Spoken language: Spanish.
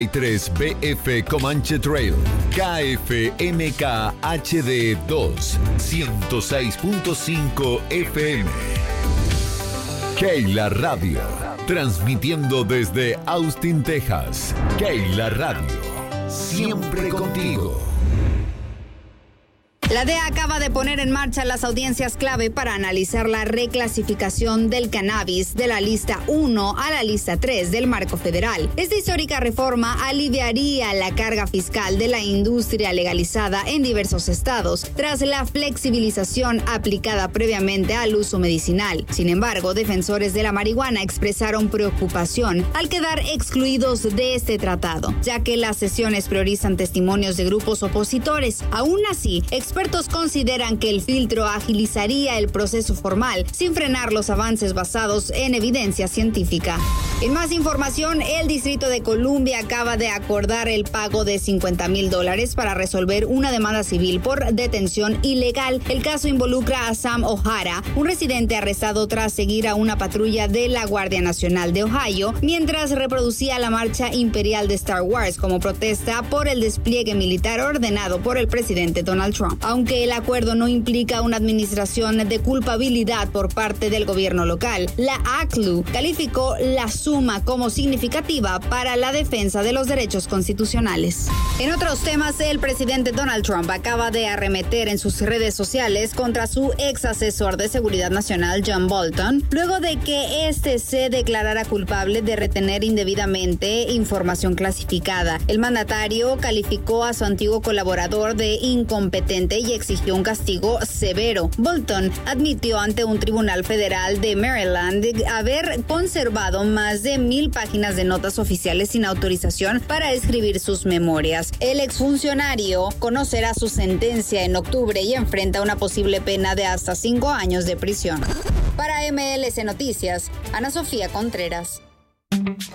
3BF Comanche Trail, KFMK HD 2, 106.5 FM. Keila Radio, transmitiendo desde Austin, Texas. Keila Radio, siempre contigo. La DEA acaba de poner en marcha las audiencias clave para analizar la reclasificación del cannabis de la lista 1 a la lista 3 del marco federal. Esta histórica reforma aliviaría la carga fiscal de la industria legalizada en diversos estados, tras la flexibilización aplicada previamente al uso medicinal. Sin embargo, defensores de la marihuana expresaron preocupación al quedar excluidos de este tratado, ya que las sesiones priorizan testimonios de grupos opositores. Aún así, expertos consideran que el filtro agilizaría el proceso formal sin frenar los avances basados en evidencia científica. En más información, el Distrito de Columbia acaba de acordar el pago de $50,000 para resolver una demanda civil por detención ilegal. El caso involucra a Sam O'Hara, un residente arrestado tras seguir a una patrulla de la Guardia Nacional de Ohio mientras reproducía la marcha imperial de Star Wars como protesta por el despliegue militar ordenado por el presidente Donald Trump. Aunque el acuerdo no implica una administración de culpabilidad por parte del gobierno local, la ACLU calificó la suma como significativa para la defensa de los derechos constitucionales. En otros temas, el presidente Donald Trump acaba de arremeter en sus redes sociales contra su ex asesor de seguridad nacional, John Bolton, luego de que este se declarara culpable de retener indebidamente información clasificada. El mandatario calificó a su antiguo colaborador de incompetente y exigió un castigo severo. Bolton admitió ante un tribunal federal de Maryland haber conservado más de 1,000 páginas de notas oficiales sin autorización para escribir sus memorias. El exfuncionario conocerá su sentencia en octubre y enfrenta una posible pena de hasta 5 años de prisión. Para MLC Noticias, Ana Sofía Contreras.